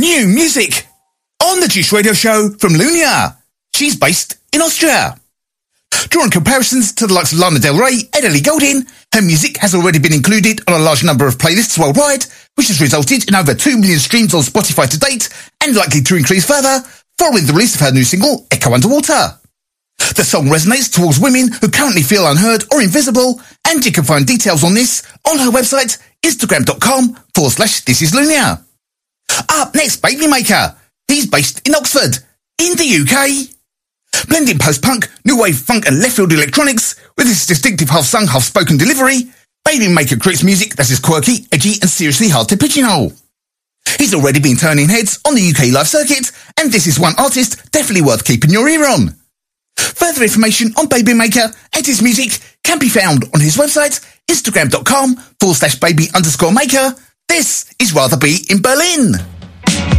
New music on the Juice Radio Show from Lunia. She's based in Austria. Drawing comparisons to the likes of Lana Del Rey and Ellie Goulding, her music has already been included on a large number of playlists worldwide, which has resulted in over 2 million streams on Spotify to date and likely to increase further following the release of her new single, Echo Underwater. The song resonates towards women who currently feel unheard or invisible, and you can find details on this on her website, instagram.com/thisislunia. Up next, Baby Maker. He's based in Oxford, in the UK. Blending post-punk, new wave funk and left-field electronics with his distinctive half-sung, half-spoken delivery, Baby Maker creates music that is quirky, edgy and seriously hard to pigeonhole. He's already been turning heads on the UK live circuit, and this is one artist definitely worth keeping your ear on. Further information on Baby Maker and his music can be found on his website, instagram.com/baby_maker. This is Rather Be in Berlin.